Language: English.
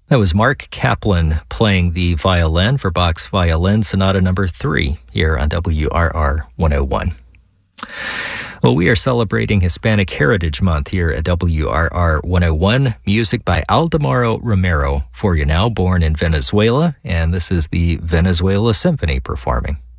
That was Mark Kaplan playing the violin for Bach's Violin Sonata Number 3 here on WRR 101. Well, we are celebrating Hispanic Heritage Month here at WRR 101. Music by Aldemaro Romero for you now, born in Venezuela, and this is the Venezuela Symphony performing.